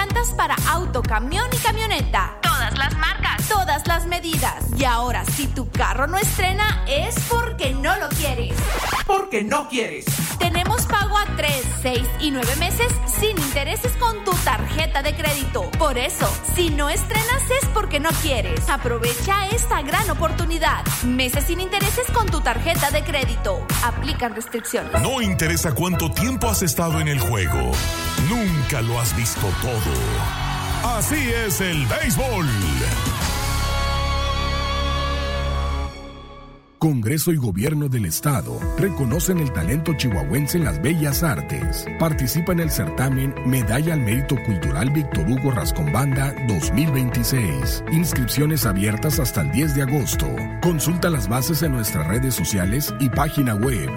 llantas para auto, camión y camioneta. Todas las marcas, todas las medidas. Y ahora, si tu carro no estrena, es porque no lo quieres. Porque no quieres. Tenemos pago a 3, 6 y 9 meses sin intereses con tu tarjeta de crédito. Por eso, si no estrenas es porque no quieres. Aprovecha esta gran oportunidad. Meses sin intereses con tu tarjeta de crédito. Aplican restricciones. No interesa cuánto tiempo has estado en el juego. Nunca lo has visto todo. Así es el béisbol. Congreso y Gobierno del Estado reconocen el talento chihuahuense en las bellas artes. Participa en el certamen Medalla al Mérito Cultural Víctor Hugo Rascón-Banda 2026. Inscripciones abiertas hasta el 10 de agosto. Consulta las bases en nuestras redes sociales y página web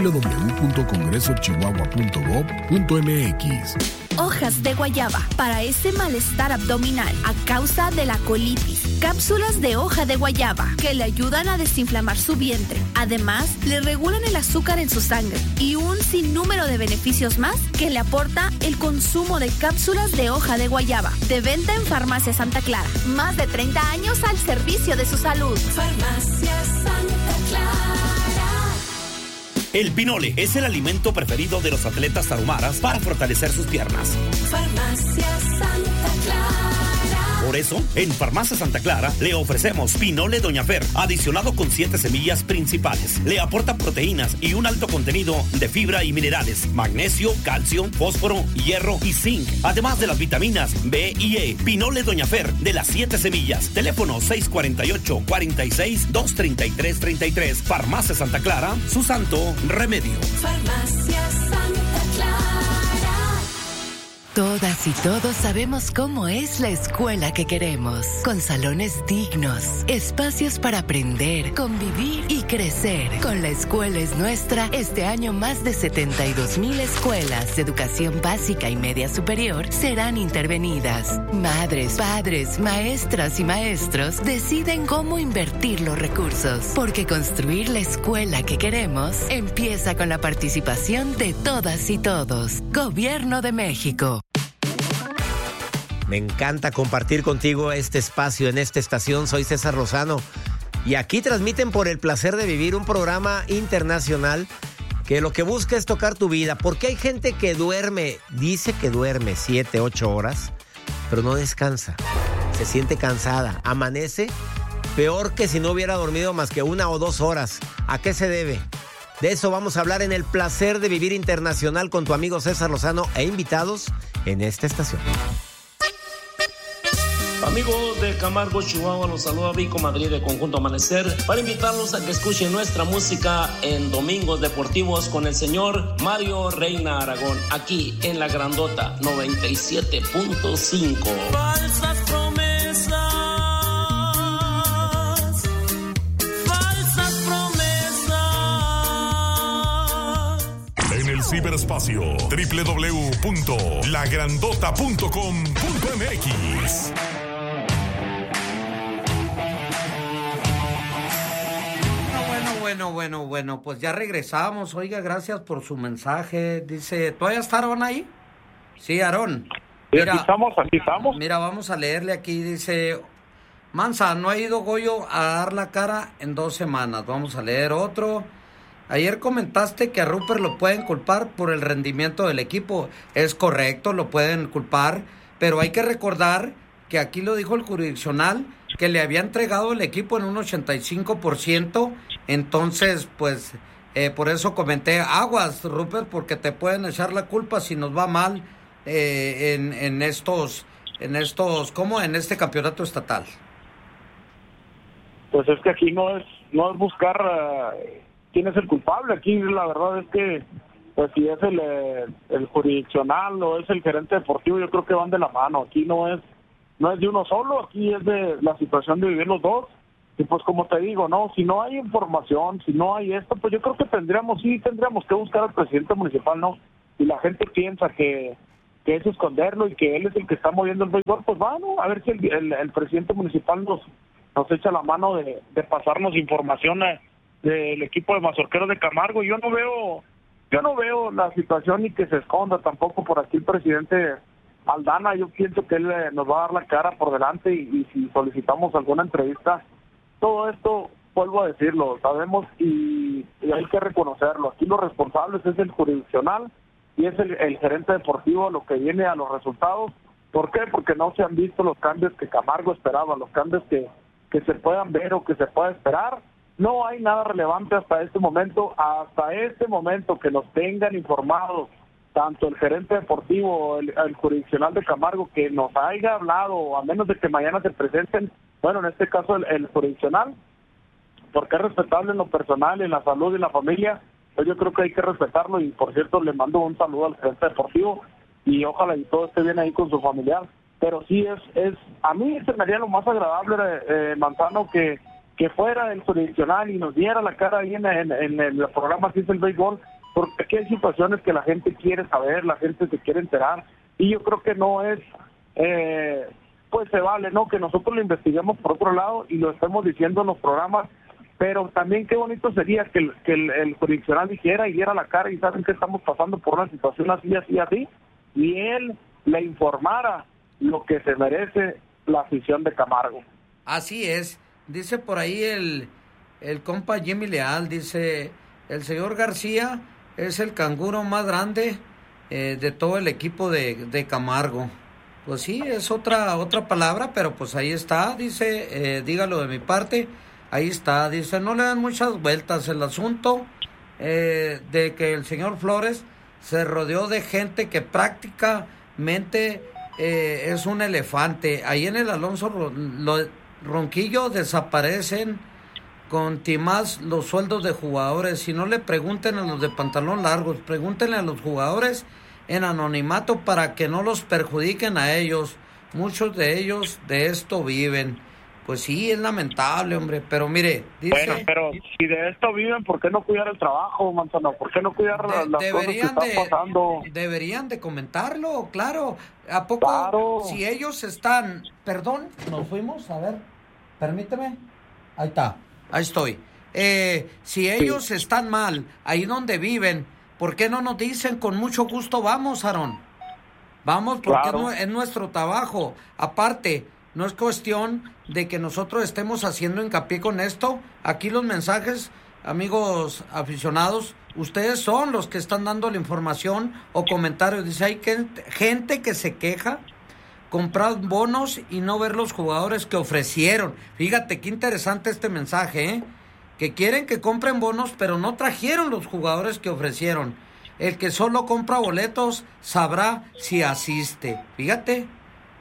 www.congresochihuahua.gov.mx. Hojas de guayaba para ese malestar abdominal a causa de la colitis. Cápsulas de hoja de guayaba que le ayudan a desinflamar su vientre. Además, le regulan el azúcar en su sangre y un sinnúmero de beneficios más que le aporta el consumo de cápsulas de hoja de guayaba. De venta en Farmacia Santa Clara. Más de 30 años al servicio de su salud. Farmacia Santa Clara. El pinole es el alimento preferido de los atletas tarahumaras para fortalecer sus piernas. Farmacia Santa Clara. Por eso, en Farmacia Santa Clara le ofrecemos Pinole Doña Fer, adicionado con 7 semillas principales. Le aporta proteínas y un alto contenido de fibra y minerales, magnesio, calcio, fósforo, hierro y zinc, además de las vitaminas B y E. Pinole Doña Fer, de las 7 semillas. Teléfono 648-46-233-33. Farmacia Santa Clara, su santo remedio. Farmacia Santa Clara. Todas y todos sabemos cómo es la escuela que queremos, con salones dignos, espacios para aprender, convivir y crecer. Con La Escuela es Nuestra, este año más de 72,000 escuelas de educación básica y media superior serán intervenidas. Madres, padres, maestras y maestros deciden cómo invertir los recursos, porque construir la escuela que queremos empieza con la participación de todas y todos. Gobierno de México. Me encanta compartir contigo este espacio en esta estación. Soy César Lozano y aquí transmiten Por el Placer de Vivir, un programa internacional que lo que busca es tocar tu vida. Porque hay gente que dice que duerme 7, 8 horas, pero no descansa. Se siente cansada, amanece peor que si no hubiera dormido más que 1 o 2 horas. ¿A qué se debe? De eso vamos a hablar en El Placer de Vivir Internacional con tu amigo César Lozano e invitados en esta estación. Amigos de Camargo, Chihuahua, los saluda Vico Madrid de Conjunto Amanecer para invitarlos a que escuchen nuestra música en Domingos Deportivos con el señor Mario Reina Aragón, aquí en La Grandota 97.5. Falsas promesas, falsas promesas. En el ciberespacio, www.lagrandota.com.mx. Bueno, pues ya regresamos. Oiga, gracias por su mensaje. Dice, ¿todavía está Aarón ahí? Sí, Aarón. Mira, aquí estamos. Mira, vamos a leerle aquí. Dice, Mansa, no ha ido Goyo a dar la cara en 2 semanas. Vamos a leer otro. Ayer comentaste que a Rupert lo pueden culpar por el rendimiento del equipo. Es correcto, lo pueden culpar, pero hay que recordar que aquí lo dijo el jurisdiccional, que le había entregado el equipo en un 85%, entonces, pues, por eso comenté, aguas, Rupert, porque te pueden echar la culpa si nos va mal en este campeonato estatal. Pues es que aquí no es buscar quién es el culpable, aquí la verdad es que, pues si es el jurisdiccional o es el gerente deportivo, yo creo que van de la mano, aquí no es de uno solo, aquí es de la situación de vivir los dos. Y pues como te digo, no, si no hay información, si no hay esto, pues yo creo que tendríamos que buscar al presidente municipal, ¿no? Y la gente piensa que es esconderlo y que él es el que está moviendo el béisbol, pues bueno, a ver si el presidente municipal nos echa la mano de pasarnos información del equipo de Mazorqueros de Camargo. Yo no veo la situación ni que se esconda tampoco por aquí el presidente Aldana, yo pienso que él nos va a dar la cara por delante y si solicitamos alguna entrevista, todo esto, vuelvo a decirlo, sabemos y hay que reconocerlo. Aquí los responsables es el jurisdiccional y es el gerente deportivo lo que viene a los resultados. ¿Por qué? Porque no se han visto los cambios que Camargo esperaba, los cambios que se puedan ver o que se pueda esperar. No hay nada relevante hasta este momento que nos tengan informados, tanto el gerente deportivo, el jurisdiccional de Camargo, que nos haya hablado, a menos de que mañana se presenten, bueno, en este caso el jurisdiccional, porque es respetable en lo personal, en la salud y en la familia, pues yo creo que hay que respetarlo y, por cierto, le mando un saludo al gerente deportivo y ojalá y todo esté bien ahí con su familiar. Pero sí a mí se me haría lo más agradable, Manzano, que fuera el jurisdiccional y nos diera la cara ahí en el programa Así es el Béisbol, porque aquí hay situaciones que la gente quiere saber, la gente se quiere enterar, y yo creo que no es, pues se vale, ¿no?, que nosotros lo investiguemos por otro lado y lo estemos diciendo en los programas, pero también qué bonito sería que el jurisdiccional dijera y diera la cara y saben que estamos pasando por una situación así, y él le informara lo que se merece la afición de Camargo. Así es. Dice por ahí el compa Jimmy Leal, dice, el señor García es el canguro más grande de todo el equipo de Camargo. Pues sí, es otra palabra, pero pues ahí está, dice, dígalo de mi parte, ahí está, dice, no le dan muchas vueltas el asunto de que el señor Flores se rodeó de gente que prácticamente es un elefante. Ahí en el Alonso Ronquillo desaparecen con timás los sueldos de jugadores. Si no, le pregunten a los de pantalón largos, pregúntenle a los jugadores en anonimato para que no los perjudiquen a ellos. Muchos de ellos de esto viven. Pues sí, es lamentable, hombre, pero mire, dice... Bueno, pero si de esto viven, ¿por qué no cuidar el trabajo, Manzano? ¿Por qué no cuidar las cosas que están pasando? Deberían de comentarlo, claro. ¿A poco? Claro. Si ellos están... Perdón, nos fuimos, a ver, permíteme. Ahí está, ahí estoy. Si ellos están mal, ahí donde viven, ¿por qué no nos dicen con mucho gusto vamos, Aarón? Vamos, porque claro, es nuestro trabajo. Aparte... No es cuestión de que nosotros estemos haciendo hincapié con esto. Aquí los mensajes, amigos aficionados, ustedes son los que están dando la información o comentarios. Dice, hay gente que se queja, comprar bonos y no ver los jugadores que ofrecieron. Fíjate qué interesante este mensaje, que quieren que compren bonos, pero no trajeron los jugadores que ofrecieron. El que solo compra boletos sabrá si asiste. Fíjate.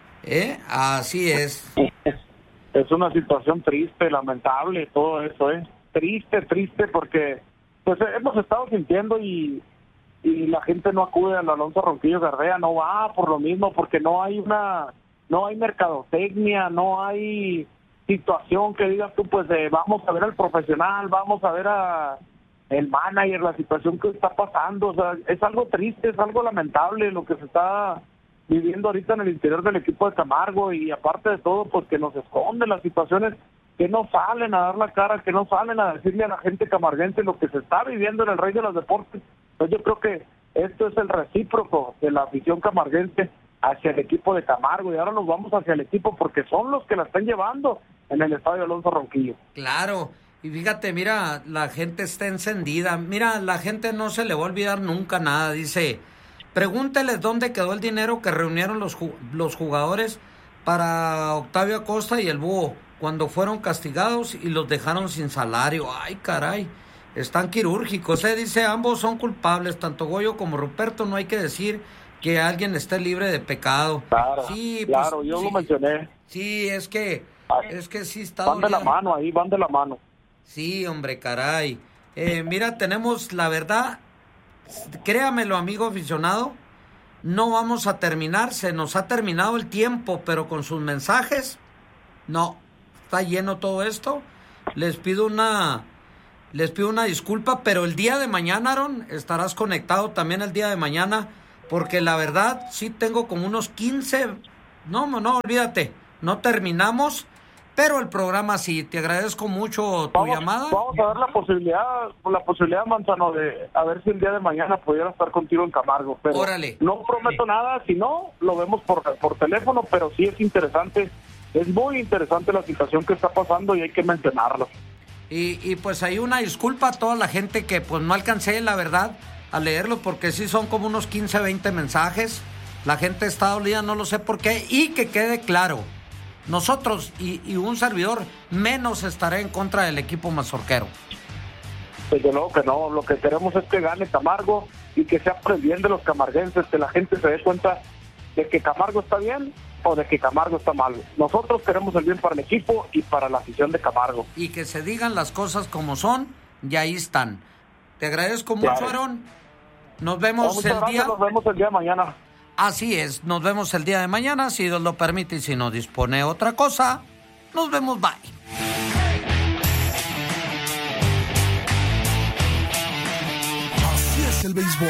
Así es. Es una situación triste, lamentable, todo eso, triste porque pues hemos estado sintiendo y la gente no acude al Alonso Ronquillo Gardea, no va por lo mismo, porque no hay mercadotecnia, no hay situación que digas tú, pues vamos a ver al profesional, vamos a ver a el manager, la situación que está pasando. O sea, es algo triste, es algo lamentable lo que se está viviendo ahorita en el interior del equipo de Camargo, y aparte de todo, pues que nos esconden las situaciones, que no salen a dar la cara, que no salen a decirle a la gente camarguense lo que se está viviendo en el Rey de los Deportes. Pues yo creo que esto es el recíproco de la afición camarguense hacia el equipo de Camargo, y ahora nos vamos hacia el equipo porque son los que la están llevando en el estadio Alonso Ronquillo. Claro, y fíjate, mira, la gente está encendida, mira, la gente no se le va a olvidar nunca nada, dice... Pregúnteles dónde quedó el dinero que reunieron los jugadores para Octavio Acosta y el Búho cuando fueron castigados y los dejaron sin salario. Ay, caray, están quirúrgicos. Dice, ambos son culpables, tanto Goyo como Ruperto. No hay que decir que alguien esté libre de pecado. Claro, sí, claro, pues, yo sí, lo mencioné. Sí, es que sí está van de la mano ahí, van de la mano. Sí, hombre, caray. Mira, tenemos la verdad... Créamelo, amigo aficionado, no vamos a terminar, se nos ha terminado el tiempo, pero con sus mensajes, no, está lleno todo esto. Les pido una disculpa, pero el día de mañana, Aaron, estarás conectado también el día de mañana, porque la verdad sí tengo como unos 15, no, olvídate, no terminamos, pero el programa sí. Te agradezco mucho tu llamada. Vamos a ver la posibilidad, Manzano, de a ver si el día de mañana pudiera estar contigo en Camargo. Pero órale. No prometo nada, si no, lo vemos por teléfono, pero sí es interesante. Es muy interesante la situación que está pasando y hay que mencionarlo. Y pues hay una disculpa a toda la gente que pues no alcancé, la verdad, a leerlo, porque sí son como unos 15, 20 mensajes. La gente está dolida, no lo sé por qué. Y que quede claro, nosotros y un servidor menos estaré en contra del equipo mazorquero. Desde luego que no, lo que queremos es que gane Camargo y que se aprendien de los camarguenses, que la gente se dé cuenta de que Camargo está bien o de que Camargo está mal. Nosotros queremos el bien para el equipo y para la afición de Camargo. Y que se digan las cosas como son, y ahí están. Te agradezco mucho, Aarón. Nos vemos el día de mañana. Así es, nos vemos el día de mañana, si Dios lo permite, y si no dispone otra cosa, nos vemos, bye. Así es el béisbol.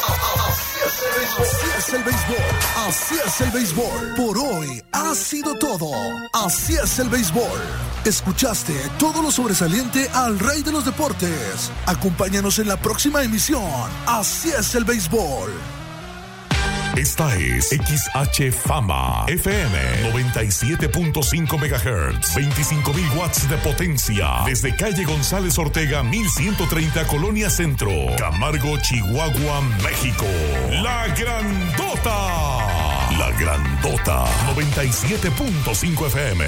Así es el béisbol. Así es el béisbol. Por hoy ha sido todo. Así es el béisbol. Escuchaste todo lo sobresaliente al rey de los deportes. Acompáñanos en la próxima emisión. Así es el béisbol. Esta es XH Fama FM 97.5 MHz, 25,000 watts de potencia, desde calle González Ortega 1130 Colonia Centro, Camargo, Chihuahua, México. La Grandota 97.5 FM.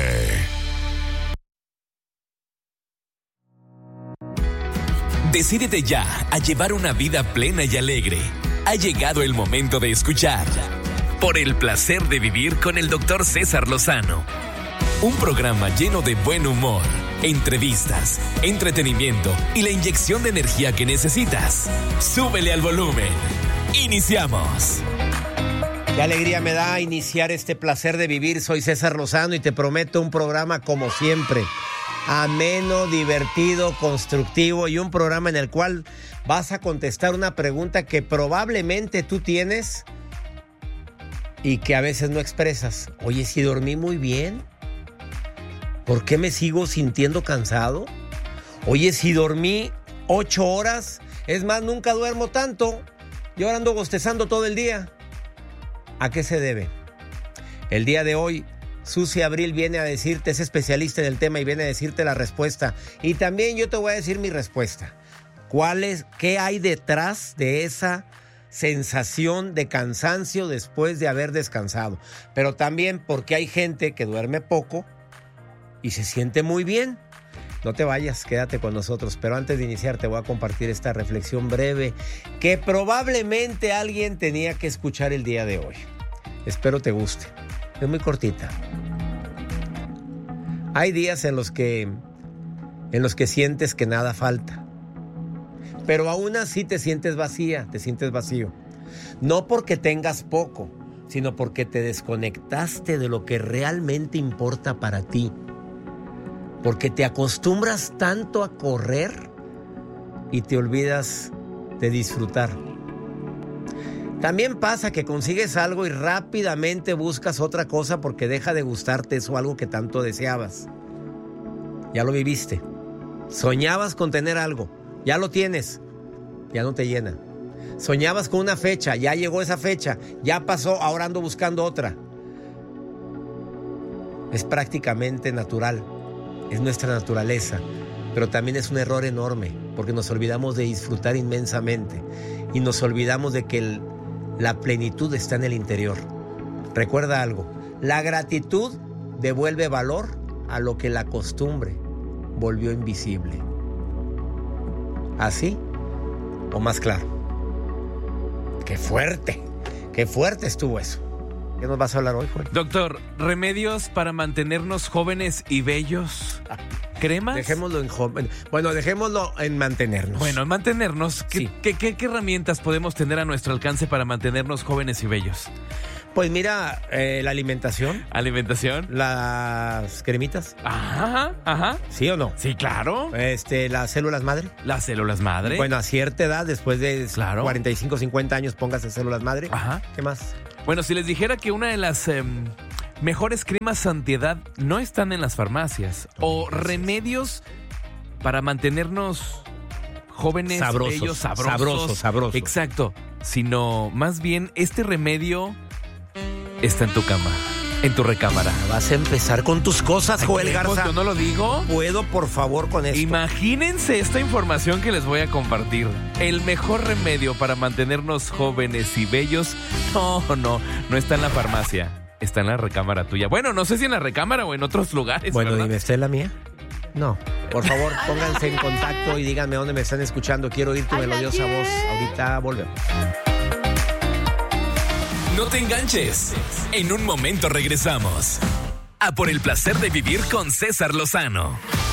Decídete ya a llevar una vida plena y alegre. Ha llegado el momento de escuchar Por el placer de vivir con el Dr. César Lozano. Un programa lleno de buen humor, entrevistas, entretenimiento y la inyección de energía que necesitas. Súbele al volumen. Iniciamos. Qué alegría me da iniciar este placer de vivir. Soy César Lozano y te prometo un programa como siempre. Ameno, divertido, constructivo y un programa en el cual vas a contestar una pregunta que probablemente tú tienes y que a veces no expresas. Oye, si dormí muy bien, ¿por qué me sigo sintiendo cansado? Oye, si dormí 8 horas, es más, nunca duermo tanto y ahora ando bostezando todo el día. ¿A qué se debe? El día de hoy, Susi Abril viene a decirte, es especialista en el tema y viene a decirte la respuesta. Y también yo te voy a decir mi respuesta. ¿Qué hay detrás de esa sensación de cansancio después de haber descansado? Pero también porque hay gente que duerme poco y se siente muy bien. No te vayas, quédate con nosotros. Pero antes de iniciar te voy a compartir esta reflexión breve que probablemente alguien tenía que escuchar el día de hoy. Espero te guste. Es muy cortita. Hay días en los que sientes que nada falta, pero aún así te sientes vacía, te sientes vacío. No porque tengas poco, sino porque te desconectaste de lo que realmente importa para ti. Porque te acostumbras tanto a correr y te olvidas de disfrutar. También pasa que consigues algo y rápidamente buscas otra cosa porque deja de gustarte eso, algo que tanto deseabas. Ya lo viviste. Soñabas con tener algo, ya lo tienes, ya no te llena. Soñabas con una fecha, ya llegó esa fecha, ya pasó, ahora ando buscando otra. Es prácticamente natural, es nuestra naturaleza, pero también es un error enorme porque nos olvidamos de disfrutar inmensamente y nos olvidamos de que la plenitud está en el interior. Recuerda algo, la gratitud devuelve valor a lo que la costumbre volvió invisible. ¿Así o más claro? ¡Qué fuerte estuvo eso! ¿Qué nos vas a hablar hoy, Juan? Doctor, ¿remedios para mantenernos jóvenes y bellos? ¿Cremas? Dejémoslo en joven. Bueno, dejémoslo en mantenernos. Bueno, en mantenernos. Sí. ¿Qué herramientas podemos tener a nuestro alcance para mantenernos jóvenes y bellos? Pues mira, la alimentación. ¿Alimentación? Las cremitas. Ajá. ¿Sí o no? Sí, claro. Las células madre. Las células madre. Bueno, a cierta edad, después de 45, 50 años, póngase células madre. Ajá. ¿Qué más? Bueno, si les dijera que una de las mejores cremas antiedad no están en las farmacias. O remedios para mantenernos jóvenes, bellos, sabrosos. Exacto. Sino más bien este remedio está en tu cama, en tu recámara. Vas a empezar con tus cosas, Joel Garza. ¿Yo no lo digo? ¿Puedo, por favor, con esto? Imagínense esta información que les voy a compartir. El mejor remedio para mantenernos jóvenes y bellos, no está en la farmacia. Está en la recámara tuya. Bueno, no sé si en la recámara o en otros lugares. Bueno, ¿verdad? dime, ¿está en la mía? No. Por favor, pónganse en contacto y díganme dónde me están escuchando. Quiero oír tu melodiosa voz. Ahorita volvemos. No te enganches. En un momento regresamos. A por el placer de vivir con César Lozano.